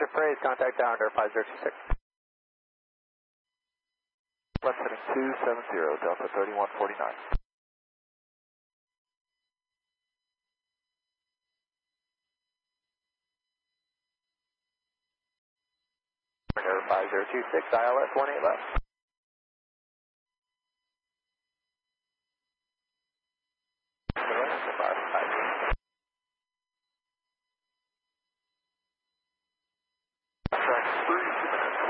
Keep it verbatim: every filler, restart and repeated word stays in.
Roger, praise, contact down under five zero two six. Left heading two seven zero, Delta thirty-one forty-nine. five zero two six, I L S one eight left.